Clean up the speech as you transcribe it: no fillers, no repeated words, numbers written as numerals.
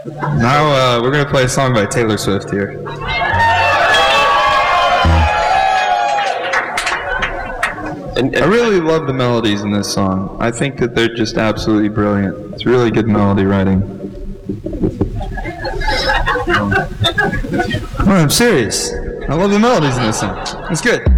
Now we're going to play a song by Taylor Swift here. I really love the melodies in this song. I think that they're just absolutely brilliant. It's really good melody writing. Oh, I'm serious. I love the melodies in this song. It's good.